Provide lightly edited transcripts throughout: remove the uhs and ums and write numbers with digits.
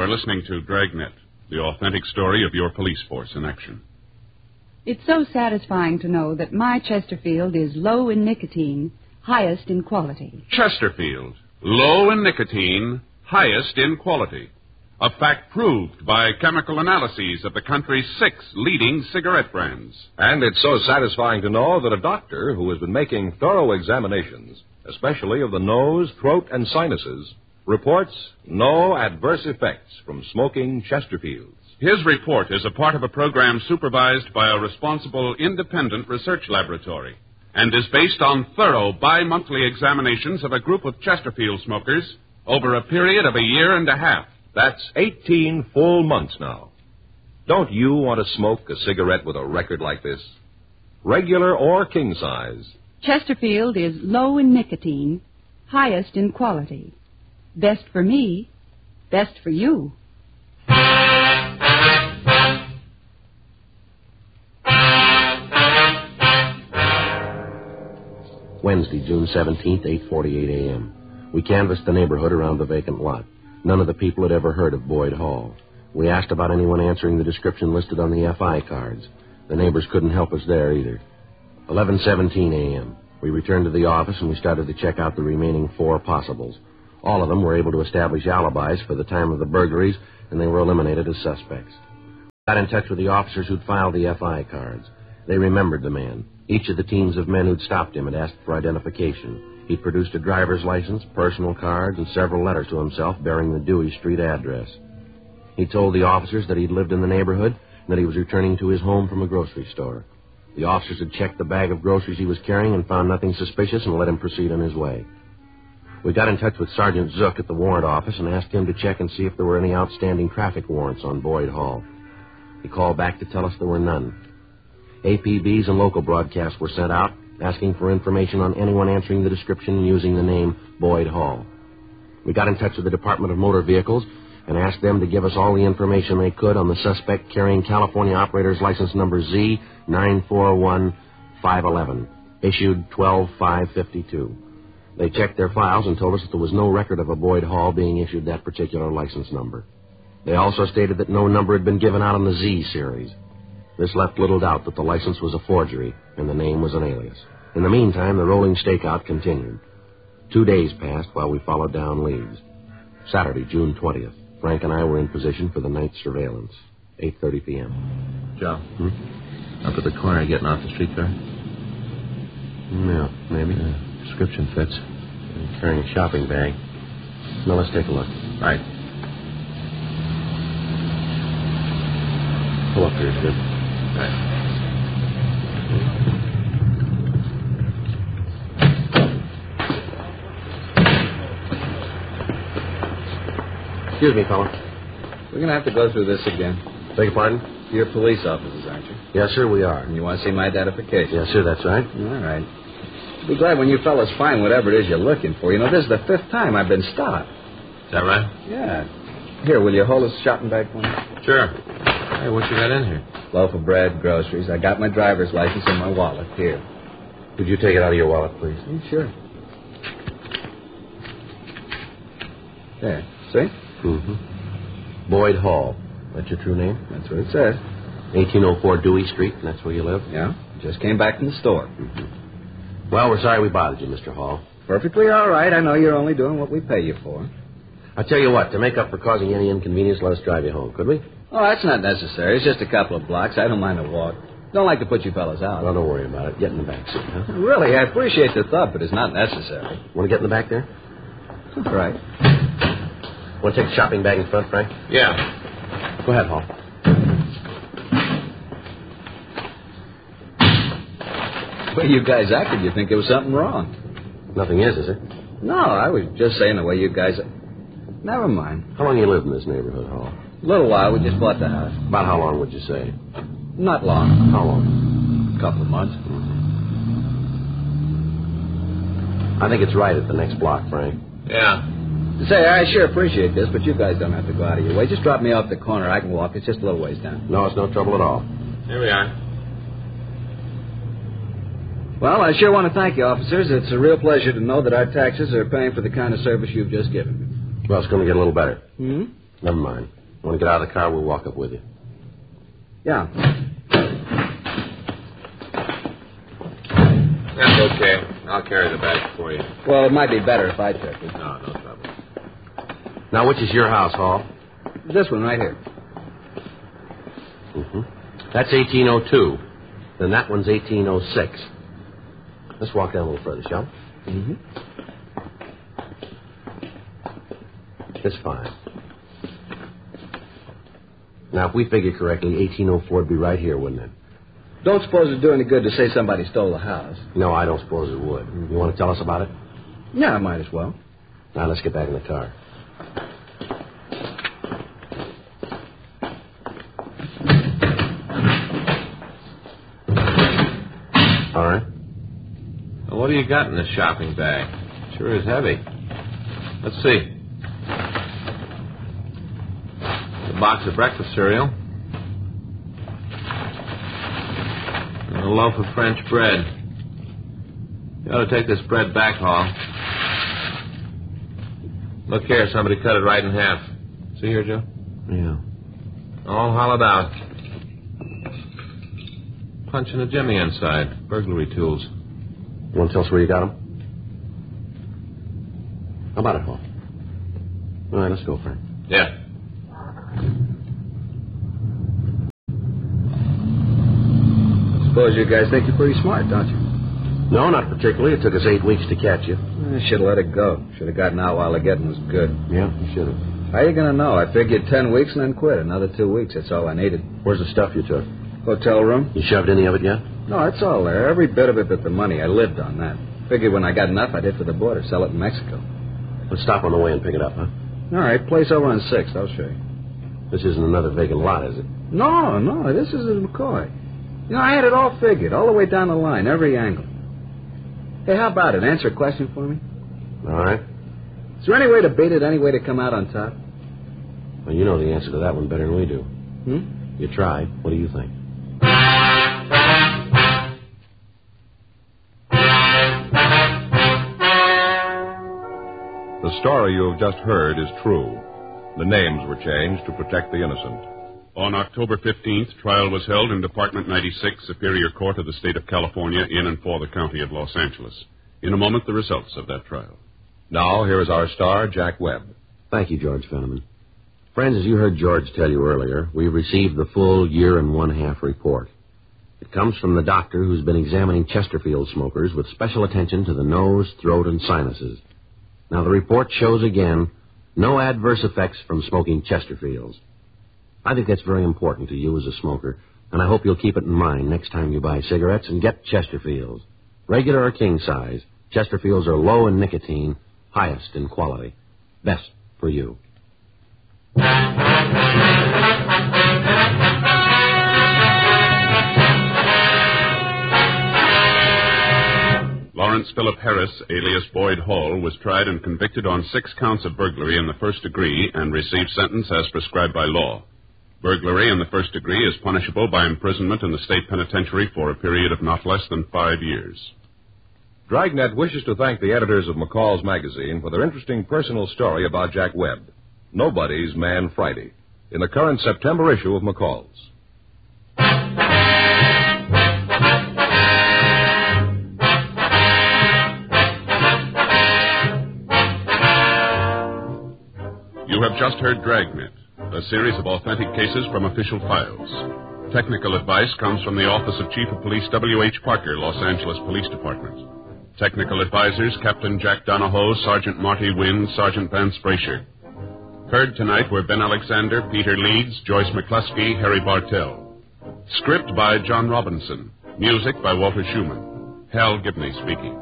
are listening to Dragnet, the authentic story of your police force in action. It's so satisfying to know that my Chesterfield is low in nicotine, highest in quality. Chesterfield, low in nicotine, highest in quality. A fact proved by chemical analyses of the country's 6 leading cigarette brands. And it's so satisfying to know that a doctor who has been making thorough examinations, especially of the nose, throat, and sinuses, reports no adverse effects from smoking Chesterfields. His report is a part of a program supervised by a responsible independent research laboratory and is based on thorough bi-monthly examinations of a group of Chesterfield smokers over a period of a year and a half. That's 18 full months now. Don't you want to smoke a cigarette with a record like this? Regular or king size. Chesterfield is low in nicotine, highest in quality. Best for me, best for you. Wednesday, June 17th, 8:48 a.m. We canvassed the neighborhood around the vacant lot. None of the people had ever heard of Boyd Hall. We asked about anyone answering the description listed on the FI cards. The neighbors couldn't help us there either. 11:17 a.m. We returned to the office and we started to check out the remaining 4 possibles. All of them were able to establish alibis for the time of the burglaries, and they were eliminated as suspects. We got in touch with the officers who'd filed the FI cards. They remembered the man. Each of the teams of men who'd stopped him had asked for identification. He'd produced a driver's license, personal cards, and several letters to himself bearing the Dewey Street address. He told the officers that he'd lived in the neighborhood and that he was returning to his home from a grocery store. The officers had checked the bag of groceries he was carrying and found nothing suspicious and let him proceed on his way. We got in touch with Sergeant Zook at the warrant office and asked him to check and see if there were any outstanding traffic warrants on Boyd Hall. He called back to tell us there were none. APBs and local broadcasts were sent out, asking for information on anyone answering the description using the name Boyd Hall. We got in touch with the Department of Motor Vehicles and asked them to give us all the information they could on the suspect carrying California operator's license number Z941511, issued 12/5/52. They checked their files and told us that there was no record of a Boyd Hall being issued that particular license number. They also stated that no number had been given out on the Z series. This left little doubt that the license was a forgery and the name was an alias. In the meantime, the rolling stakeout continued. 2 days passed while we followed down leads. Saturday, June 20th, Frank and I were in position for the night surveillance. 8:30 p.m. Joe, up at the corner getting off the streetcar? Yeah, maybe. Description fits. Carrying a shopping bag. Now, let's take a look. Right. Pull up here, Sid. Right. Excuse me, fella. We're going to have to go through this again. Beg your pardon? You're police officers, aren't you? Yes, sir, we are. And you want to see my identification? Yes, sir, that's right. All right. Be glad when you fellas find whatever it is you're looking for. You know, this is the 5th time I've been stopped. Is that right? Yeah. Here, will you hold this shopping bag for me? Sure. Hey, what you got in here? Loaf of bread, groceries. I got my driver's license in my wallet. Here. Could you take it out of your wallet, please? Sure. There. See? Mm-hmm. Boyd Hall. That's your true name? That's what it says. 1804 Dewey Street, and that's where you live? Yeah. Just came back from the store. Mm-hmm. Well, we're sorry we bothered you, Mr. Hall. Perfectly all right. I know you're only doing what we pay you for. I'll tell you what, to make up for causing any inconvenience, let us drive you home, could we? Oh, that's not necessary. It's just a couple of blocks. I don't mind a walk. Don't like to put you fellas out. Well, don't worry about it. Get in the back seat, huh? Really, I appreciate the thought, but it's not necessary. Want to get in the back there? All right. Want to take the shopping bag in front, Frank? Yeah. Go ahead, Hall. The way you guys acted, you'd think there was something wrong. Nothing is there? No, I was just saying the way you guys... Never mind. How long you lived in this neighborhood, Hall? A little while. We just bought the house. About how long would you say? Not long. How long? A couple of months. I think it's right at the next block, Frank. Yeah. Say, I sure appreciate this, but you guys don't have to go out of your way. Just drop me off the corner. I can walk. It's just a little ways down. No, it's no trouble at all. Here we are. Well, I sure want to thank you, officers. It's a real pleasure to know that our taxes are paying for the kind of service you've just given me. Well, it's going to get a little better. Hmm? Never mind. Want to get out of the car, we'll walk up with you. Yeah. That's okay. I'll carry the bag for you. Well, it might be better if I took it. No trouble. Now, which is your house, Hall? This one right here. Mm-hmm. That's 1802. Then that one's 1806. Let's walk down a little further, shall we? Mm-hmm. It's fine. Now, if we figure correctly, 1804 would be right here, wouldn't it? Don't suppose it'd do any good to say somebody stole the house. No, I don't suppose it would. You want to tell us about it? Yeah, I might as well. Now, let's get back in the car. All right. Well, what do you got in this shopping bag? Sure is heavy. Let's see. A box of breakfast cereal. And a loaf of French bread. You ought to take this bread back, Hall. Look here, somebody cut it right in half. See here, Joe? Yeah. All hollowed out. Punching a jimmy inside. Burglary tools. You want to tell us where you got them? How about it, Hall? All right, let's go, Frank. Yeah. Suppose you guys think you're pretty smart, don't you? No, not particularly. It took us 8 weeks to catch you. I should have let it go. Should have gotten out while the getting was good. Yeah, you should have. How are you going to know? I figured 10 weeks and then quit. Another 2 weeks, that's all I needed. Where's the stuff you took? Hotel room? You shoved any of it yet? No, it's all there. Every bit of it but the money. I lived on that. Figured when I got enough, I'd hit for the border, sell it in Mexico. Let's stop on the way and pick it up, huh? All right, place over on 6th. I'll show you. This isn't another vacant lot, is it? No, this is in McCoy. You know, I had it all figured, all the way down the line, every angle. Hey, how about it? Answer a question for me. All right. Is there any way to beat it, any way to come out on top? Well, you know the answer to that one better than we do. You tried. What do you think? The story you have just heard is true. The names were changed to protect the innocent. On October 15th, trial was held in Department 96, Superior Court of the State of California, in and for the County of Los Angeles. In a moment, the results of that trial. Now, here is our star, Jack Webb. Thank you, George Fenneman. Friends, as you heard George tell you earlier, we received the full 1.5-year report. It comes from the doctor who's been examining Chesterfield smokers with special attention to the nose, throat, and sinuses. Now, the report shows again no adverse effects from smoking Chesterfields. I think that's very important to you as a smoker, and I hope you'll keep it in mind next time you buy cigarettes and get Chesterfields. Regular or king size, Chesterfields are low in nicotine, highest in quality. Best for you. Lawrence Philip Harris, alias Boyd Hall, was tried and convicted on 6 counts of burglary in the first degree and received sentence as prescribed by law. Burglary in the first degree is punishable by imprisonment in the state penitentiary for a period of not less than 5 years. Dragnet wishes to thank the editors of McCall's magazine for their interesting personal story about Jack Webb, Nobody's Man Friday, in the current September issue of McCall's. You have just heard Dragnet, a series of authentic cases from official files. Technical advice comes from the Office of Chief of Police W.H. Parker, Los Angeles Police Department. Technical advisors, Captain Jack Donahoe, Sergeant Marty Wynn, Sergeant Vance Brasher. Heard tonight were Ben Alexander, Peter Leeds, Joyce McCluskey, Harry Bartell. Script by John Robinson. Music by Walter Schumann. Hal Gibney speaking.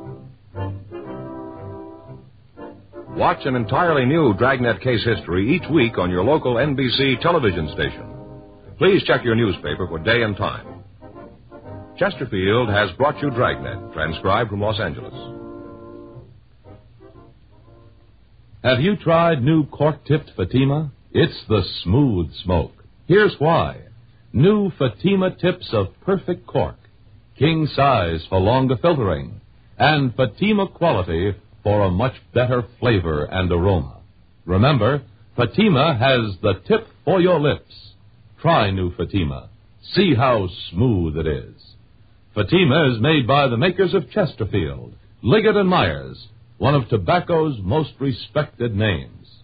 Watch an entirely new Dragnet case history each week on your local NBC television station. Please check your newspaper for day and time. Chesterfield has brought you Dragnet, transcribed from Los Angeles. Have you tried new cork-tipped Fatima? It's the smooth smoke. Here's why. New Fatima tips of perfect cork, king size for longer filtering, and Fatima quality for a much better flavor and aroma. Remember, Fatima has the tip for your lips. Try new Fatima. See how smooth it is. Fatima is made by the makers of Chesterfield, Liggett and Myers, one of tobacco's most respected names.